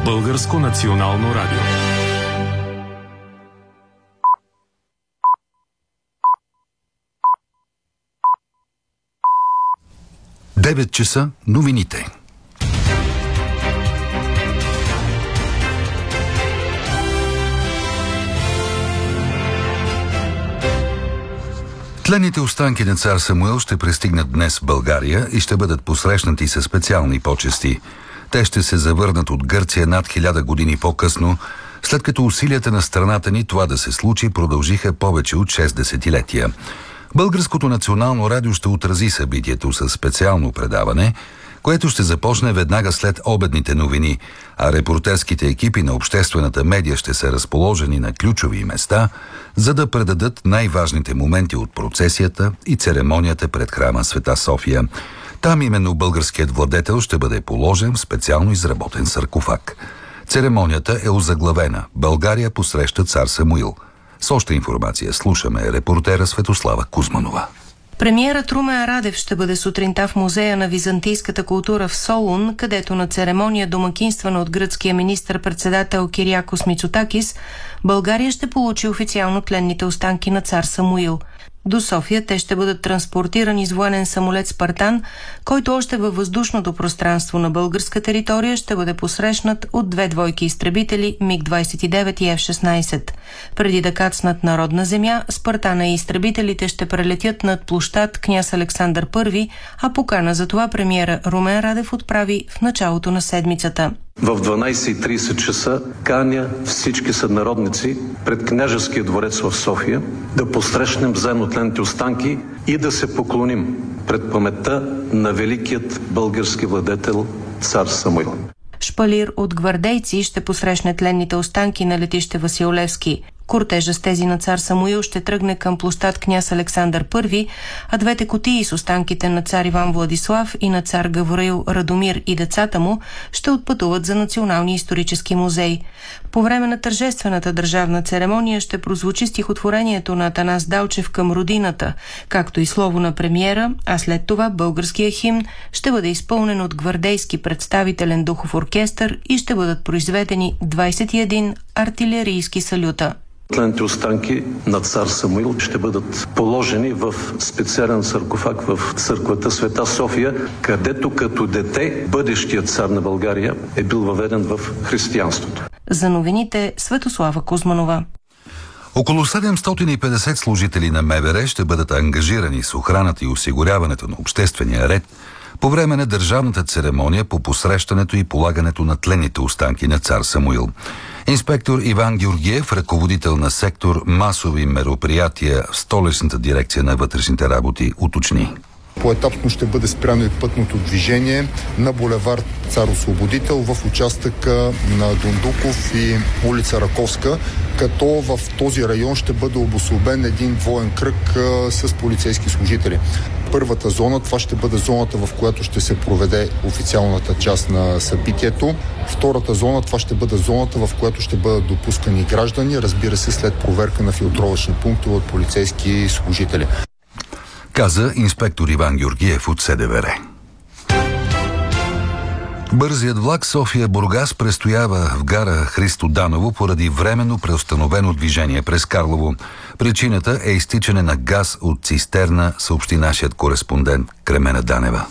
Българско национално радио. 9 часа новините. Тленните останки на цар Самуил ще пристигнат днес в България и ще бъдат посрещнати със специални почести. Те ще се завърнат от Гърция над 1000 години по-късно, след като усилията на страната ни това да се случи продължиха повече от 6 десетилетия. Българското национално радио ще отрази събитието със специално предаване, което ще започне веднага след обедните новини, а репортерските екипи на обществената медия ще са разположени на ключови места, за да предадат най-важните моменти от процесията и церемонията пред храма Света София. Там именно българският владетел ще бъде положен в специално изработен саркофаг. Церемонията е озаглавена «България посреща цар Самуил». С още информация слушаме репортера Светослава Кузманова. Премиерът Румен Радев ще бъде сутринта в Музея на византийската култура в Солун, където на церемония домакинствана от гръцкия министър-председател Кириакос Мицотакис, България ще получи официално тленните останки на цар Самуил. До София те ще бъдат транспортирани с военен самолет «Спартан», който още във въздушното пространство на българска територия ще бъде посрещнат от 2 двойки изтребители МиГ-29 и F-16. Преди да кацнат на родна земя, «Спартана» и изтребителите ще прелетят над площад Княз Александър I, а покана за това премиера Румен Радев отправи в началото на седмицата. В 12:30 часа каня всички сънародници пред княжеския дворец в София да посрещнем заедно тленните останки и да се поклоним пред паметта на великият български владетел цар Самуил. Шпалир от гвардейци ще посрещне тленните останки на летище Васил Левски. Кортежа с тези на цар Самуил ще тръгне към площад Княз Александър I, а двете кутии с останките на цар Иван Владислав и на цар Гавроил Радомир и децата му ще отпътуват за Националния исторически музей. По време на тържествената държавна церемония ще прозвучи стихотворението на Атанас Далчев към родината, както и слово на премиера, а след това българския химн ще бъде изпълнен от гвардейски представителен духов оркестър и ще бъдат произведени 21 артилерийски салюта. Тленните останки на цар Самуил ще бъдат положени в специален саркофаг в църквата Света София, където като дете бъдещият цар на България е бил въведен в християнството. За новините Светослава Кузманова. Около 750 служители на МВР ще бъдат ангажирани с охраната и осигуряването на обществения ред по време на държавната церемония по посрещането и полагането на тленните останки на цар Самуил. Инспектор Иван Георгиев, ръководител на сектор масови мероприятия в Столичната дирекция на вътрешните работи, уточни. Поетапно ще бъде спряно и пътното движение на булевард Цар Освободител в участъка на Дондуков и улица Раковска, като в този район ще бъде обособен един двоен кръг с полицейски служители. Първата зона, това ще бъде зоната, в която ще се проведе официалната част на събитието. Втората зона, това ще бъде зоната, в която ще бъдат допускани граждани, разбира се, след проверка на филтровъчни пунктове от полицейски служители. Каза инспектор Иван Георгиев от СДВР. Бързият влак София-Бургас престоява в гара Христо Даново поради временно преустановено движение през Карлово. Причината е изтичане на газ от цистерна, съобщи нашият кореспондент Кремена Данева.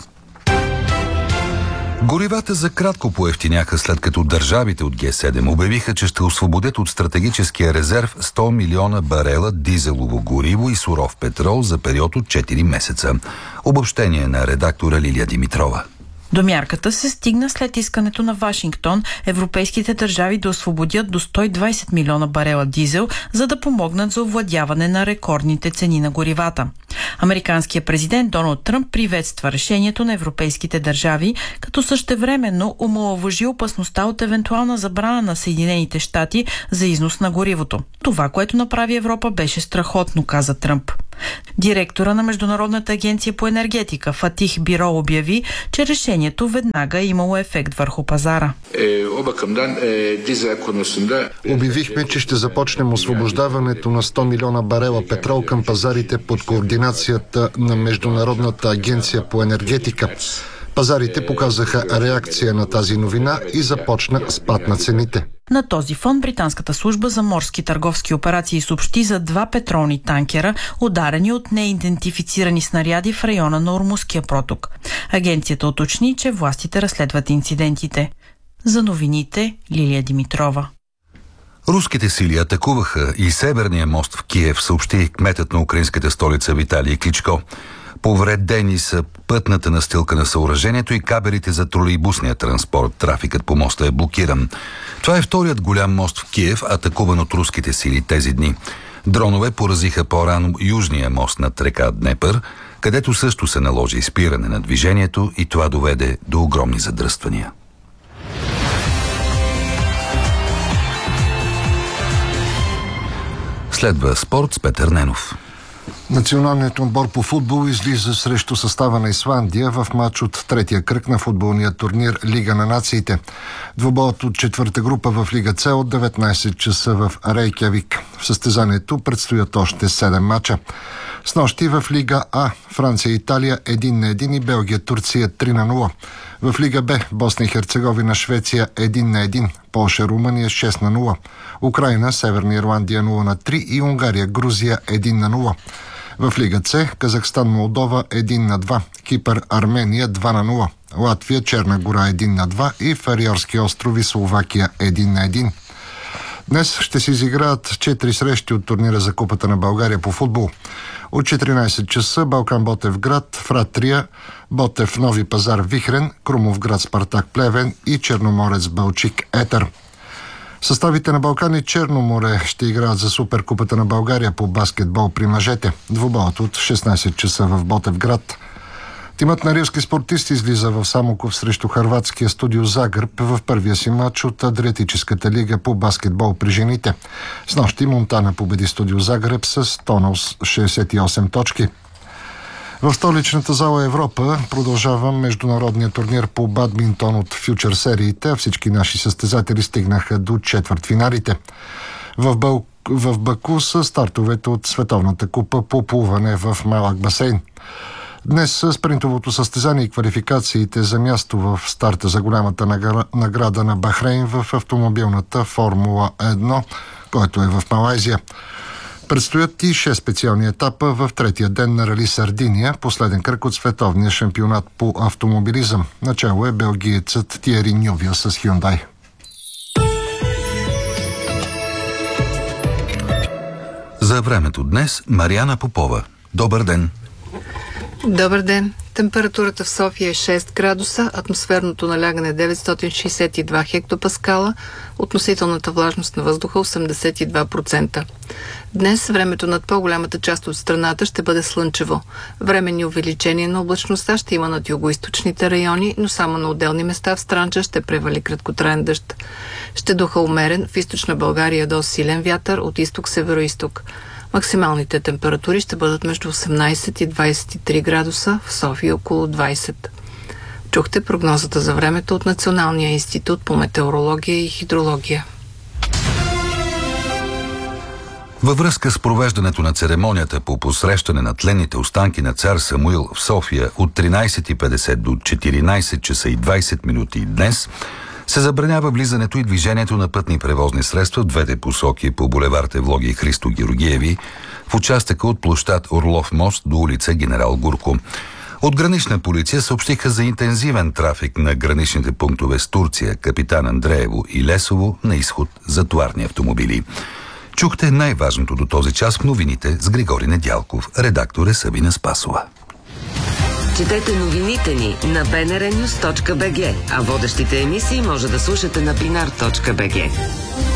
Горивата за кратко поевтиняха, след като държавите от Г7 обявиха, че ще освободят от стратегическия резерв 100 милиона барела дизелово гориво и суров петрол за период от 4 месеца. Обобщение на редактора Лилия Димитрова. До мярката се стигна след искането на Вашингтон европейските държави да освободят до 120 милиона барела дизел, за да помогнат за овладяване на рекордните цени на горивата. Американският президент Доналд Тръмп приветства решението на европейските държави, като същевременно омаловажи опасността от евентуална забрана на Съединените щати за износ на горивото. Това, което направи Европа, беше страхотно, каза Тръмп. Директора на Международната агенция по енергетика Фатих Биро обяви, че решението веднага е имало ефект върху пазара. Обявихме, че ще започнем освобождаването на 100 милиона барела петрол към пазарите под координацията на Международната агенция по енергетика. Пазарите показаха реакция на тази новина и започна спад на цените. На този фон британската служба за морски търговски операции съобщи за 2 петролни танкера, ударени от неидентифицирани снаряди в района на Ормузския проток. Агенцията уточни, че властите разследват инцидентите. За новините Лилия Димитрова. Руските сили атакуваха и Северния мост в Киев, съобщи кметът на украинската столица Виталий Кличко. Повредени са пътната настилка на съоръжението и кабелите за тролейбусния транспорт. Трафикът по моста е блокиран. Това е вторият голям мост в Киев, атакуван от руските сили тези дни. Дронове поразиха по-рано южния мост над река Днепър, където също се наложи спиране на движението и това доведе до огромни задръствания. Следва спорт с Петър Ненов. Националният отбор по футбол излиза срещу състава на Исландия в матч от третия кръг на футболния турнир Лига на нациите. Двубоят от четвърта група в Лига С от 19 часа в Рейкявик. В състезанието предстоят още 7 мача. Снощи в Лига А Франция и Италия 1-1 и Белгия Турция 3-0. В Лига Б Босна и Херцеговина Швеция 1-1, Полша Румъния 6-0, Украина Северна Ирландия 0-3 и Унгария Грузия 1-0. В Лига С Казахстан Молдова 1-2, Кипър Армения 2-0, Латвия Черна гора 1-2 и Фариорски острови Словакия 1-1. Днес ще се изиграят 4 срещи от турнира за Купата на България по футбол. От 14 часа Балкан Ботевград, Фратрия, Ботев Нови пазар Вихрен, Крумовград Спартак Плевен и Черноморец Балчик Етър. Съставите на Балкан и Черно море ще играят за Суперкупата на България по баскетбол при мъжете. Двубоят от 16 часа в Ботевград. Тимът на рилски спортисти излиза в Самоков срещу хърватския Студио Загреб в първия си матч от Адриатическата лига по баскетбол при жените. Снощи Монтана победи Студио Загреб с тонус 68 точки. В столичната зала Европа продължава международния турнир по бадминтон от фьючер сериите, а всички наши състезатели стигнаха до четвъртфиналите. В Баку са стартовете от Световната купа по плуване в малък басейн. Днес спринтовото състезание и квалификациите за място в старта за голямата награда на Бахрейн в автомобилната Формула 1, който е в Малайзия. Предстоят и 6 специални етапа в третия ден на Рали Сардиния, последен кръг от световния шампионат по автомобилизъм. Начало е белгиецът Тиери Нювия с Hyundai. За времето днес Мариана Попова. Добър ден! Добър ден! Температурата в София е 6 градуса, атмосферното налягане 962 хектопаскала, относителната влажност на въздуха 82%. Днес времето над по-голямата част от страната ще бъде слънчево. Временни увеличения на облачността ще има над югоизточните райони, но само на отделни места в Странджа ще превали краткотраен дъжд. Ще духа умерен, в източна България до силен вятър от изток-североизток. Максималните температури ще бъдат между 18 и 23 градуса, в София около 20. Чухте прогнозата за времето от Националния институт по метеорология и хидрология. Във връзка с провеждането на церемонията по посрещане на тленните останки на цар Самуил в София от 13:50 до 14 часа и 20 минути днес, се забранява влизането и движението на пътни превозни средства в двете посоки по булевард Евлоги и Христо Георгиеви в участъка от площад Орлов мост до улица Генерал Гурко. От гранична полиция съобщиха за интензивен трафик на граничните пунктове с Турция, Капитан Андреево и Лесово на изход за товарни автомобили. Чухте най-важното до този час в новините с Григорий Недялков. Редактор е Сабина Спасова. Четете новините ни на bnrnews.bg, а водещите емисии може да слушате на binar.bg.